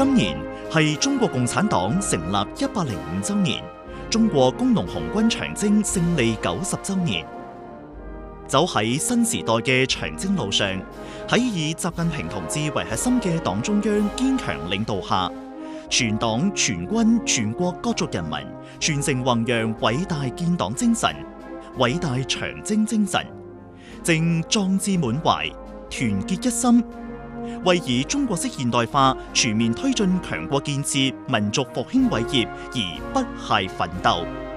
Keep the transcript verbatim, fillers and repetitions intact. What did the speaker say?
今年係中國共產黨成立一百零五週年，中國工農紅軍長征勝利九十週年。走喺新時代嘅長征路上，喺以習近平同志為核心嘅黨中央堅強領導下，全黨全軍全國各族人民全城弘揚偉大建黨精神、偉大長征精神，正壯志滿懷、團結一心，為以中國式現代化全面推進強國建設、民族復興偉業而不懈奮鬥。